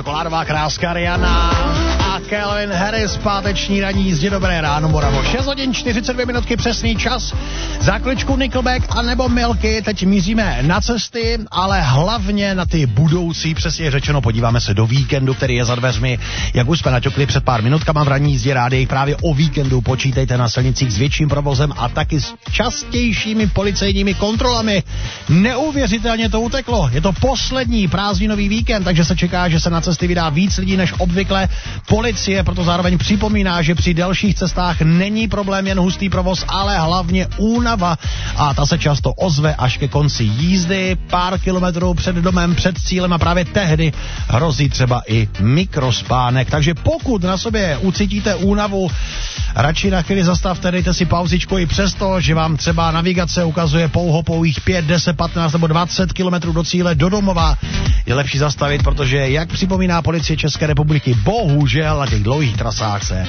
Šokoládová kráska Rihanna a Calvin Harris, páteční ranní jízdě. Dobré ráno, Moravo. 6 hodin 42 minutky, přesný čas. Za chviličku Nickelback a nebo Milky. Teď míříme na cesty, ale hlavně na ty budoucí, přesně řečeno, podíváme se do víkendu, který je za dveřmi. Jak už jsme naťukli před pár minutkama v ranní jízdě rádi, právě o víkendu počítejte na silnicích s větším provozem a taky s častějšími policejními kontrolami. Neuvěřitelně to uteklo. Je to poslední prázdninový víkend, takže se čeká, že se na cesty vydá víc lidí než obvykle. Policie proto zároveň připomíná, že při delších cestách není problém jen hustý provoz, ale hlavně únava. A ta se často ozve až ke konci jízdy, pár kilometrů před domem, před cílem a právě tehdy hrozí třeba i mikrospánek. Takže pokud na sobě ucítíte únavu, radši na chvíli zastavte, dejte si pauzičku i přesto, že vám třeba navigace ukazuje pouhých 5, 10, 15 nebo 20 kilometrů do cíle, do domova. Je lepší zastavit, protože, jak připomíná policie České republiky, bohužel na těch dlouhých trasách se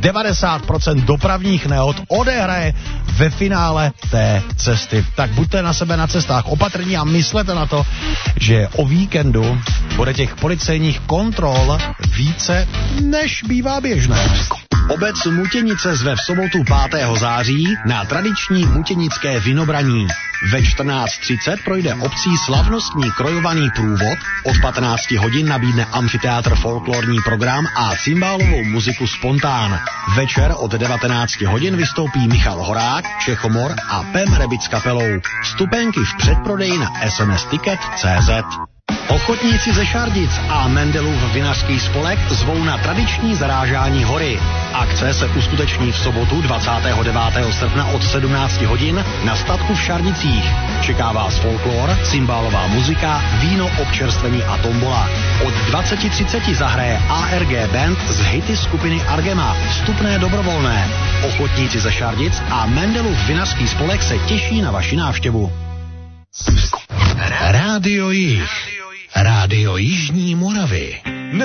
90% dopravních nehod odehraje ve finále té cesty. Tak buďte na sebe na cestách opatrní a myslete na to, že o víkendu bude těch policejních kontrol více, než bývá běžné. Obec Mutěnice zve v sobotu 5. září na tradiční mutěnické vinobraní. Ve 14:30 projde obcí slavnostní krojovaný průvod, od 15 hodin nabídne amfiteátr folklorní program a cymbálovou muziku Spontán. Večer od 19 hodin vystoupí Michal Horák, Čechomor a Pem Rebic s kapelou. Vstupenky v předprodeji na smsticket.cz. Ochotníci ze Šardic a Mendelův vinařský spolek zvou na tradiční zarážání hory. Akce se uskuteční v sobotu 29. srpna od 17 hodin na statku v Šardicích. Čeká vás folklor, cymbálová muzika, víno, občerstvení a tombola. Od 20:30 zahraje ARG Band z hity skupiny Argema. Vstupné dobrovolné. Ochotníci ze Šardic a Mendelův vinařský spolek se těší na vaši návštěvu. Rádio Jih. Rádio Jižní Moravy.